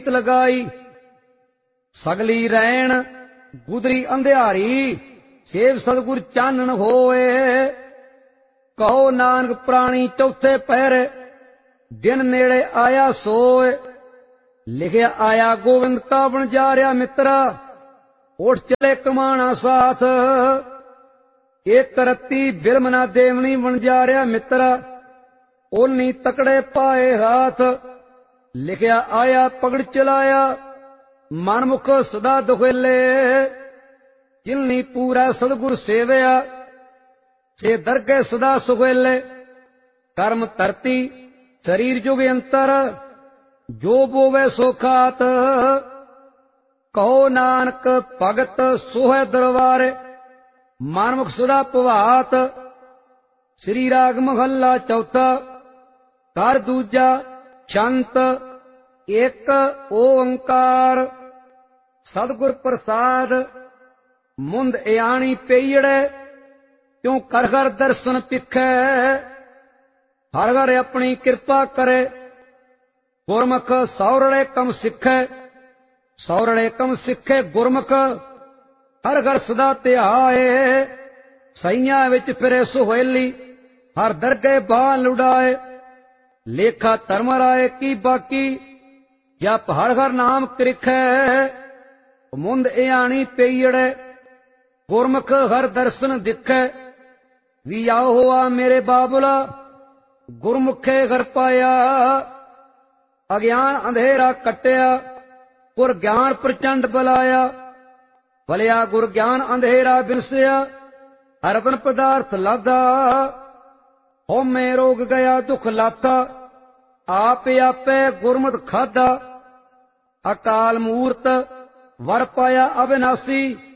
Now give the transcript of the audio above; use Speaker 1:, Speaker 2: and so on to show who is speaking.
Speaker 1: लगाई। सगली रैन गुदरी अंधियारी, सेव सतगुर चानन होए। कहो नानक प्राणी चौथे पहरे, दिन नेड़े आया सोए। लिखिया आया गोविंद का वणजारिया मित्रा, उठ चले कमाना साथ। एक रत्ती बिलम ना देवनी वणजारिया मित्रा, ओनी तकड़े पाए हाथ। लिखिया आया पगड़ चलाया, मनमुख सदा दुखेले। जिलनी पूरा सतगुर सेवया, से दरगे सदा सुखेले। कर्म धरती शरीर जुग अंतर, जो बोवे सो खात। कहो नानक भगत सोहे दरबारे, मनमुख सदा भवात। श्री राग महला चौथा, कर दूजा छंत, एक ओंकार। सतगुर प्रसाद मुंद एआणी पेयड़े, क्यों कर घर दर्शन पिखै। हर घर अपनी कृपा करे, गुरमुख सौरड़े कम सिखे। सौरड़े कम सिखे गुरमुख, हर घर सदा ध्याए। सईयां विच फिरे सुहेली, हर दरगे बाह लुड़ाए। लेखा धर्म राय की बाकी, जप हर घर नाम कृखै। मुंद एआणी पेयड़े, गुरमुख हर दर्शन दिखै। विया हुआ मेरे बाबुला, गुरमुखे घर पाया। अज्ञान अंधेरा कटिया, गुर ज्ञान प्रचंड बलाया। भलिया गुर ज्ञान अंधेरा बिनसिया, हरबन पदार्थ लादा। होमे रोग गया दुख लाथा, आप आपे गुरमत खादा। अकाल मूर्त वर पाया अविनाशी,